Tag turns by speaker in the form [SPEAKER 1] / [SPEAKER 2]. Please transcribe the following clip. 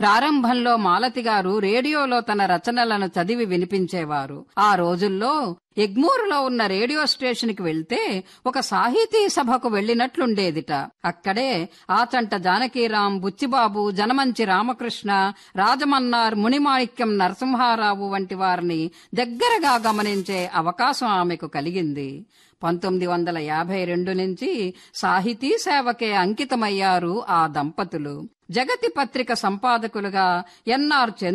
[SPEAKER 1] ప్రారంభంలో మాలతి గారు రేడియోలో తన రచనలను చదివి వినిపించేవారు. ఆ రోజుల్లో ఎగ్మూరులో ఉన్న రేడియో స్టేషన్కి వెళ్తే ఒక సాహితీ సభకు వెళ్లినట్లుండేదిట. అక్కడే ఆచంట జానకీరాం, బుచ్చిబాబు, జనమంచి రామకృష్ణ, రాజమన్నార్, మునిమాణిక్యం నరసింహారావు వంటి వారిని దగ్గరగా గమనించే అవకాశం ఆమెకు కలిగింది. 1952 నుంచి సాహితీ సేవకే అంకితమయ్యారు ఆ దంపతులు. జగతి పత్రిక సంపాదకులుగా ఎన్ఆర్